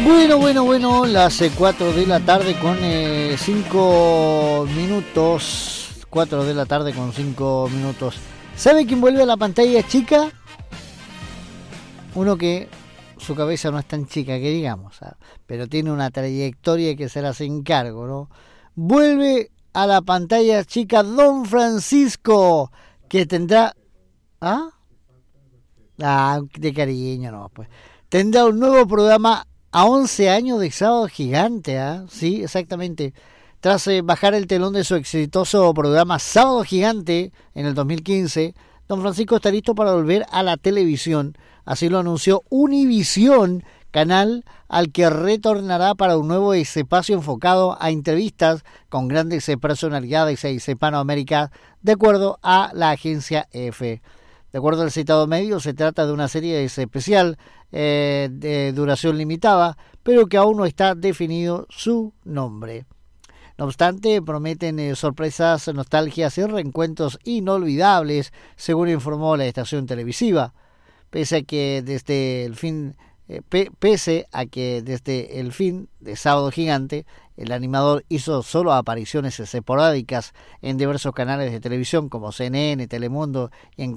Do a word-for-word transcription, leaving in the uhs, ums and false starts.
Bueno, bueno, bueno, las eh, cuatro de la tarde con eh, cinco minutos. cuatro de la tarde con cinco minutos. ¿Sabe quién vuelve a la pantalla chica? Uno que su cabeza no es tan chica que digamos, ¿sabes? Pero tiene una trayectoria que se las encargo, ¿no? Vuelve a la pantalla chica Don Francisco, que tendrá... ¿Ah? Ah, de cariño, no, pues. Tendrá un nuevo programa a once años de Sábado Gigante, ¿ah? ¿eh? Sí, exactamente. Tras eh, bajar el telón de su exitoso programa Sábado Gigante en el dos mil quince, Don Francisco está listo para volver a la televisión. Así lo anunció Univisión, canal al que retornará para un nuevo espacio enfocado a entrevistas con grandes personalidades de Hispanoamérica, de acuerdo a la agencia E F. De acuerdo al citado medio, se trata de una serie especial eh, de duración limitada, pero que aún no está definido su nombre. No obstante, prometen eh, sorpresas, nostalgias y reencuentros inolvidables, según informó la estación televisiva. Pese a que desde el fin, eh, pe- pese a que desde el fin de Sábado Gigante, el animador hizo solo apariciones esporádicas en diversos canales de televisión como C N N, Telemundo y en